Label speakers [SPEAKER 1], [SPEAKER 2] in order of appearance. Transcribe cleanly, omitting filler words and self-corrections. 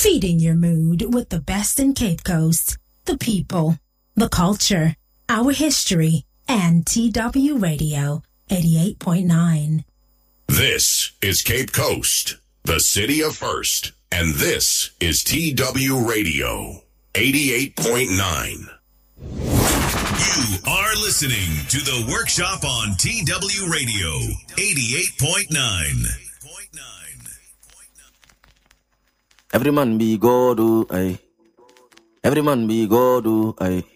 [SPEAKER 1] Feeding your mood with the best in Cape Coast, the people, the culture, our history, and TW Radio 88.9.
[SPEAKER 2] This is Cape Coast, the city of first, and this is TW Radio 88.9.
[SPEAKER 3] You are listening to the workshop on TW Radio 88.9.
[SPEAKER 4] Every man be God, oh, aye. Every man be God, oh, aye.